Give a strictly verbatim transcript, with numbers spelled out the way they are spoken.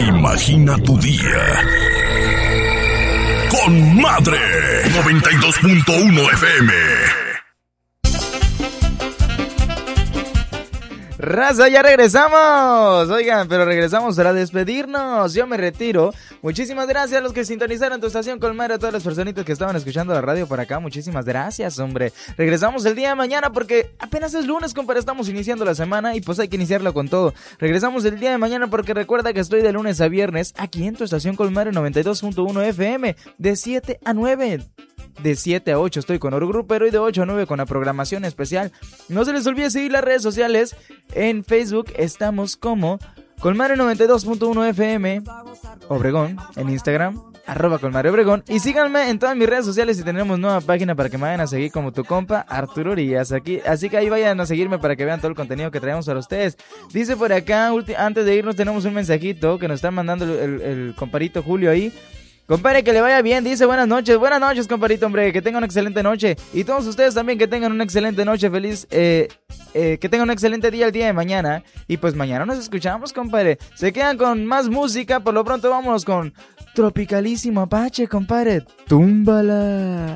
Imagina tu día con Madre noventa y dos punto uno F M. Raza, ya regresamos. Oigan, pero regresamos para despedirnos. Yo me retiro. Muchísimas gracias a los que sintonizaron tu estación Colmar, a todas las personitas que estaban escuchando la radio por acá. Muchísimas gracias, hombre. Regresamos el día de mañana porque apenas es lunes, compadre. Estamos iniciando la semana y pues hay que iniciarlo con todo. Regresamos el día de mañana porque recuerda que estoy de lunes a viernes aquí en tu estación Colmar noventa y dos punto uno F M de siete a nueve. De siete a ocho estoy con Oro Grupero y de ocho a nueve con la programación especial. No se les olvide seguir las redes sociales. En Facebook estamos como Colmar noventa y dos punto uno F M Obregón. En Instagram, arroba Colmar Obregón. Y síganme en todas mis redes sociales y tenemos nueva página para que me vayan a seguir como tu compa Arturo Urias. Aquí, así que ahí vayan a seguirme para que vean todo el contenido que traemos para ustedes. Dice por acá, ulti- antes de irnos tenemos un mensajito que nos está mandando el, el, el comparito Julio ahí. Compadre, que le vaya bien, dice buenas noches, buenas noches, compadrito, hombre, que tengan una excelente noche. Y todos ustedes también que tengan una excelente noche, feliz, eh, eh, que tengan un excelente día el día de mañana. Y pues mañana nos escuchamos, compadre. Se quedan con más música, por lo pronto vámonos con Tropicalísimo Apache, compadre. Túmbala.